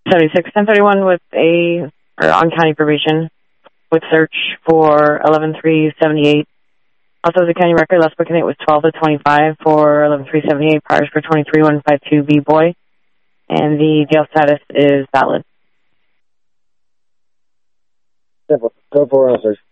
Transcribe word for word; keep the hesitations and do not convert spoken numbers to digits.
seventy-six ten thirty-one with a, or on county probation with search for eleven three seventy-eight. Also, the county record, last booking date was twelve to twenty-five for eleven three seventy-eight, priors for twenty-three one fifty-two B-boy, and the jail status is valid. Go for answers.